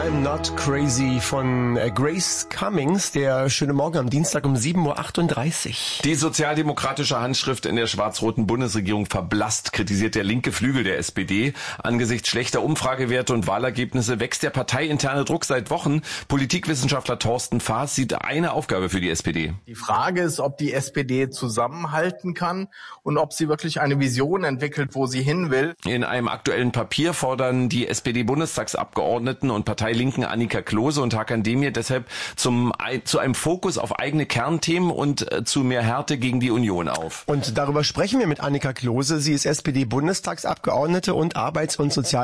I'm Not Crazy von Grace Cummings. Der schöne Morgen am Dienstag um 7:38 Uhr. Die sozialdemokratische Handschrift in der schwarz-roten Bundesregierung verblasst, kritisiert der linke Flügel der SPD. Angesichts schlechter Umfragewerte und Wahlergebnisse wächst der parteiinterne Druck seit Wochen. Politikwissenschaftler Thorsten Faas sieht eine Aufgabe für die SPD. Die Frage ist, ob die SPD zusammenhalten kann und ob sie wirklich eine Vision entwickelt, wo sie hin will. In einem aktuellen Papier fordern die SPD-Bundestagsabgeordneten und Parteilinken Annika Klose und Hakan Demir deshalb zu einem Fokus auf eigene Kernthemen und zu mehr Härte gegen die Union auf. Und darüber sprechen wir mit Annika Klose. Sie ist SPD-Bundestagsabgeordnete und Arbeits- und